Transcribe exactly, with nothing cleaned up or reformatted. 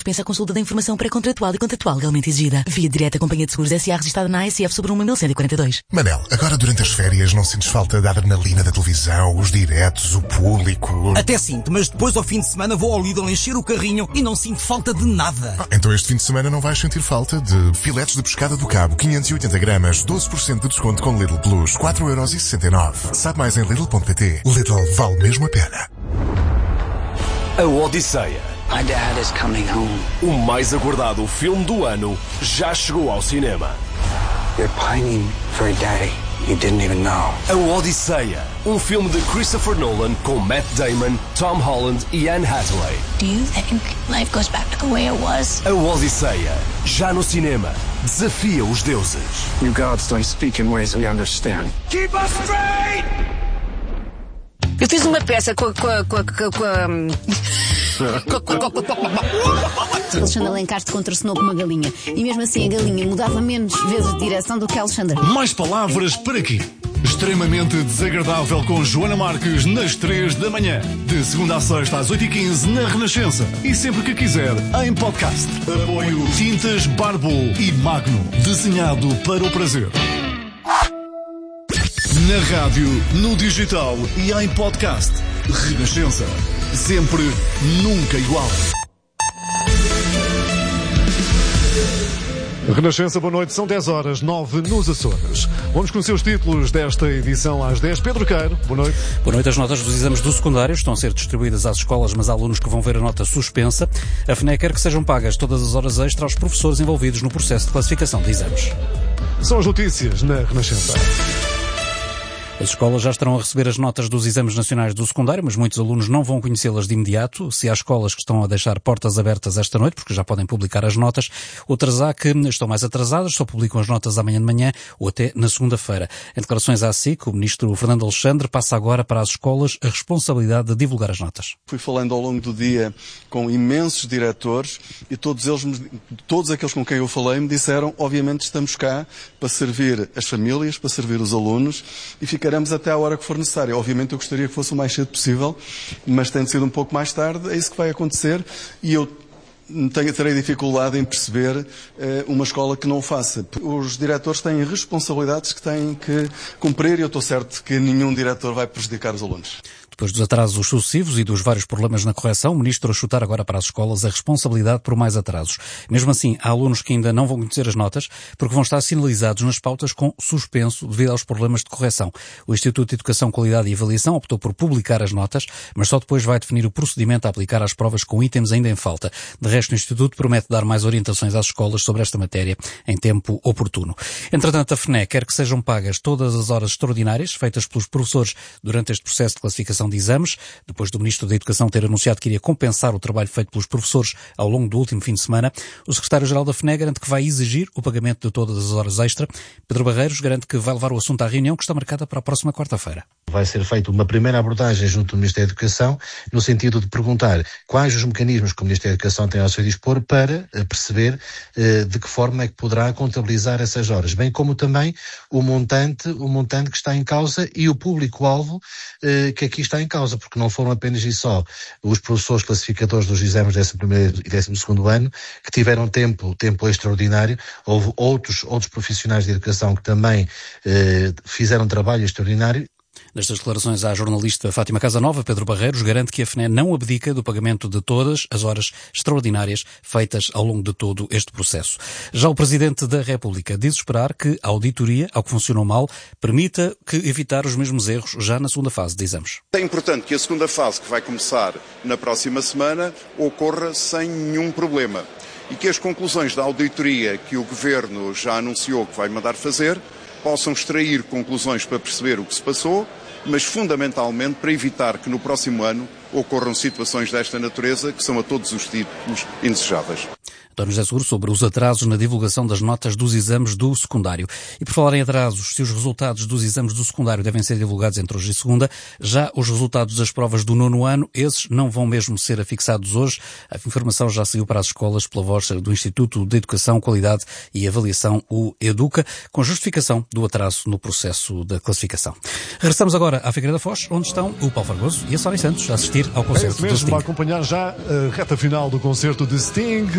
dispensa a consulta da informação pré-contratual e contratual legalmente exigida. Via direta a Companhia de Seguros S A registrada na A S F sobre um mil cento e quarenta e dois. Manel, agora durante as férias não sentes falta da adrenalina da televisão, os diretos, o público? Até sinto, mas depois ao fim de semana vou ao Lidl encher o carrinho e não sinto falta de nada. Ah, então este fim de semana não vais sentir falta de filetes de pescada do Cabo, quinhentos e oitenta gramas, doze por cento de desconto com Lidl Plus, quatro euros e sessenta e nove. Sabe mais em Lidl ponto pt. Lidl vale mesmo a pena. A Odisseia. My dad is coming home. O mais aguardado filme do ano já chegou ao cinema. You're pining for a daddy you didn't even know. A Odisseia. Um filme de Christopher Nolan com Matt Damon, Tom Holland e Anne Hathaway. Do you think life goes back to the way it was? A Odisseia. Já no cinema. Desafia os deuses. You gods don't speak in ways we understand. Keep us straight! Eu fiz uma peça com a... Com a, com a, com a... Alexandre Alencastre contracenou com uma galinha. E mesmo assim a galinha mudava menos vezes de direção do que Alexandre. Mais palavras para quê? Extremamente desagradável com Joana Marques nas três da manhã. De segunda a sexta às oito e quinze na Renascença. E sempre que quiser em podcast. Apoio Tintas Barbo e Magno. Desenhado para o prazer. Na rádio, no digital e em podcast. Renascença. Sempre, nunca igual. Renascença, boa noite. São dez horas, nove nos Açores. Vamos conhecer os títulos desta edição às dez. Pedro Queiro, boa noite. Boa noite. As notas dos exames do secundário estão a ser distribuídas às escolas, mas há alunos que vão ver a nota suspensa. A F N E quer que sejam pagas todas as horas extra aos professores envolvidos no processo de classificação de exames. São as notícias na Renascença. As escolas já estarão a receber as notas dos exames nacionais do secundário, mas muitos alunos não vão conhecê-las de imediato. Se há escolas que estão a deixar portas abertas esta noite, porque já podem publicar as notas, outras há que estão mais atrasadas, só publicam as notas amanhã de manhã ou até na segunda-feira. Em declarações à S I C, o ministro Fernando Alexandre passa agora para as escolas a responsabilidade de divulgar as notas. Fui falando ao longo do dia com imensos diretores e todos eles, todos aqueles com quem eu falei me disseram, obviamente estamos cá para servir as famílias, para servir os alunos e ficar Ficaremos até à hora que for necessária. Obviamente eu gostaria que fosse o mais cedo possível, mas tem de ser um pouco mais tarde, é isso que vai acontecer e eu tenho, terei dificuldade em perceber uh, uma escola que não o faça. Os diretores têm responsabilidades que têm que cumprir e eu estou certo que nenhum diretor vai prejudicar os alunos. Depois dos atrasos sucessivos e dos vários problemas na correção, o ministro a chutar agora para as escolas a responsabilidade por mais atrasos. Mesmo assim, há alunos que ainda não vão conhecer as notas porque vão estar sinalizados nas pautas com suspenso devido aos problemas de correção. O Instituto de Educação, Qualidade e Avaliação optou por publicar as notas, mas só depois vai definir o procedimento a aplicar às provas com itens ainda em falta. De resto, o Instituto promete dar mais orientações às escolas sobre esta matéria em tempo oportuno. Entretanto, a F N E quer que sejam pagas todas as horas extraordinárias feitas pelos professores durante este processo de classificação de exames, depois do Ministro da Educação ter anunciado que iria compensar o trabalho feito pelos professores ao longo do último fim de semana. O Secretário-Geral da F N E garante que vai exigir o pagamento de todas as horas extra. Pedro Barreiros garante que vai levar o assunto à reunião que está marcada para a próxima quarta-feira. Vai ser feita uma primeira abordagem junto do Ministério da Educação, no sentido de perguntar quais os mecanismos que o Ministério da Educação tem ao seu dispor para perceber eh, de que forma é que poderá contabilizar essas horas, bem como também o montante, o montante que está em causa e o público-alvo eh, que aqui está em causa, porque não foram apenas e só os professores classificadores dos exames décimo primeiro e décimo segundo ano que tiveram tempo, tempo extraordinário, houve outros, outros profissionais de educação que também eh, fizeram trabalho extraordinário. Nestas declarações à jornalista Fátima Casanova, Pedro Barreiros garante que a F N E não abdica do pagamento de todas as horas extraordinárias feitas ao longo de todo este processo. Já o Presidente da República diz esperar que a auditoria, ao que funcionou mal, permita que evitar os mesmos erros já na segunda fase de exames. É importante que a segunda fase, que vai começar na próxima semana, ocorra sem nenhum problema e que as conclusões da auditoria que o Governo já anunciou que vai mandar fazer possam extrair conclusões para perceber o que se passou, mas fundamentalmente para evitar que no próximo ano ocorram situações desta natureza que são a todos os tipos indesejáveis. António José Seguro sobre os atrasos na divulgação das notas dos exames do secundário. E por falar em atrasos, se os resultados dos exames do secundário devem ser divulgados entre hoje e segunda, já os resultados das provas do nono ano, esses não vão mesmo ser afixados hoje. A informação já saiu para as escolas pela voz do Instituto de Educação, Qualidade e Avaliação, o EDUCA, com justificação do atraso no processo da classificação. Regressamos agora à Figueira da Foz, onde estão o Paulo Fragoso e a Sónia Santos a assistir ao concerto é isso mesmo, de Sting. A acompanhar já a reta final do concerto de Sting.